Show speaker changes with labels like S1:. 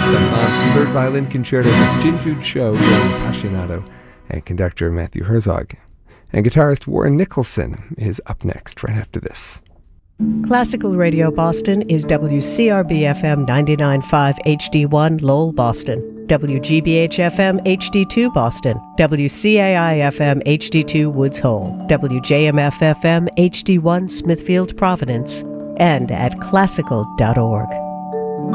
S1: Saint-Saëns, third violin concerto with Jinfu Cho, very appassionato, and conductor Matthew Herzog. And guitarist Warren Nicholson is up next right after this.
S2: Classical Radio Boston is WCRB-FM 99.5 HD1 Lowell, Boston, WGBH-FM HD2 Boston, WCAI-FM HD2 Woods Hole, WJMF-FM HD1 Smithfield, Providence, and at classical.org.